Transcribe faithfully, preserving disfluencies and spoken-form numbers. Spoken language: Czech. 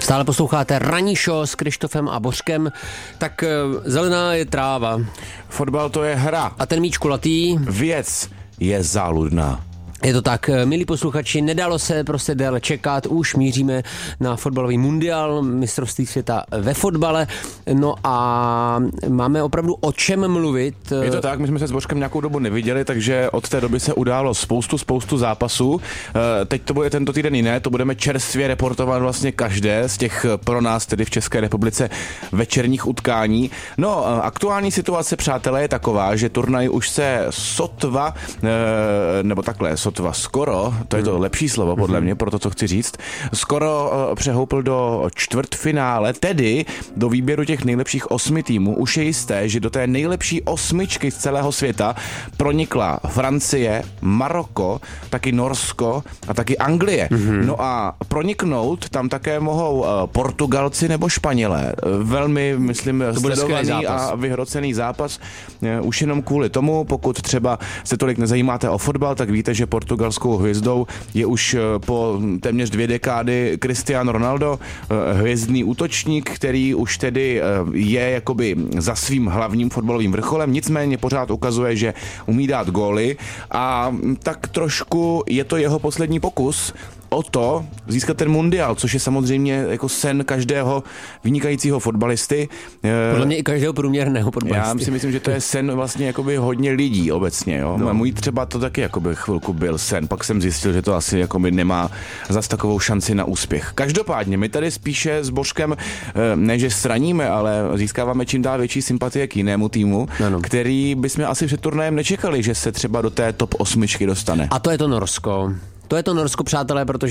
Stále posloucháte Ranní show s Krištofem a Bořkem. Tak zelená je tráva. Fotbal to je hra. A ten míč kulatý. Věc je záludná. Je to tak, milí posluchači, nedalo se prostě déle čekat, už míříme na fotbalový mundial, mistrovství světa ve fotbale, no a máme opravdu o čem mluvit. Je to tak, my jsme se s Božkem nějakou dobu neviděli, takže od té doby se událo spoustu, spoustu zápasů. Teď to bude tento týden jiné, to budeme čerstvě reportovat vlastně každé z těch pro nás tedy v České republice večerních utkání. No, aktuální situace, přátelé, je taková, že turnaj už se sotva, nebo takhle, sotva skoro, to je to lepší slovo podle mě, proto to chci říct, skoro přehoupl do čtvrtfinále, tedy do výběru těch nejlepších osmi týmů. Už je jisté, že do té nejlepší osmičky z celého světa pronikla Francie, Maroko, taky Norsko a taky Anglie. Mm-hmm. No a proniknout tam také mohou Portugalci nebo Španělé. Velmi, myslím, sledovaný a vyhrocený zápas. Už jenom kvůli tomu, pokud třeba se tolik nezajímáte o fotbal, tak víte, že portugalskou hvězdou je už po téměř dvě dekády Cristiano Ronaldo, hvězdný útočník, který už tedy je jakoby za svým hlavním fotbalovým vrcholem, nicméně pořád ukazuje, že umí dát góly a tak trošku je to jeho poslední pokus o to získat ten mundial, což je samozřejmě jako sen každého vynikajícího fotbalisty. Podle mě i každého průměrného fotbalisty. Já si myslím, že to je sen vlastně jakoby hodně lidí obecně. Jo? No. Můj třeba to taky jakoby chvilku byl sen, pak jsem zjistil, že to asi jakoby nemá zas takovou šanci na úspěch. Každopádně my tady spíše s Božkem ne, že straníme, ale získáváme čím dál větší sympatie k jinému týmu, ano. Který bychom asi před turnajem nečekali, že se třeba do té top osmičky dostane. A to je to Norsko. To je to Norsko, přátelé, protože